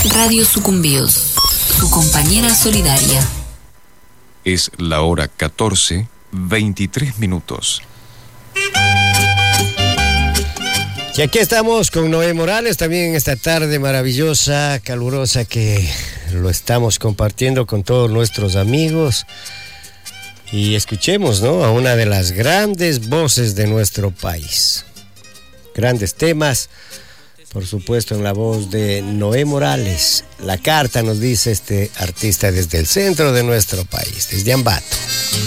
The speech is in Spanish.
Radio Sucumbíos, su compañera solidaria. Es la hora 14:23. Y aquí estamos con Noé Morales, también esta tarde maravillosa, calurosa, que lo estamos compartiendo con todos nuestros amigos. Y escuchemos, ¿no?, a una de las grandes voces de nuestro país. Grandes temas, por supuesto, en la voz de Noé Morales. La carta, nos dice este artista, desde el centro de nuestro país, desde Ambato.